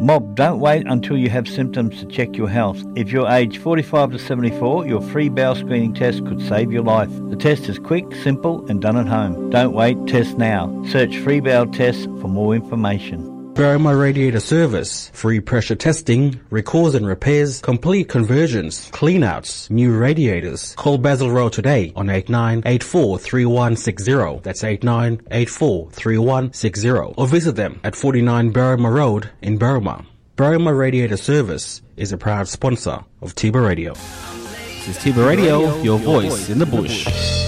Mob, don't wait until you have symptoms to check your health. If you're aged 45 to 74, your free bowel screening test could save your life. The test is quick, simple and done at home. Don't wait, test now. Search free bowel tests for more information. Berrima Radiator Service. Free pressure testing, recalls and repairs, complete conversions, cleanouts, new radiators. Call Basil Road today on 89843160. That's 89843160. Or visit them at 49 Berrima Road in Berrima. Berrima Radiator Service is a proud sponsor of Tiba Radio. This is Tiba Radio, your voice in the bush.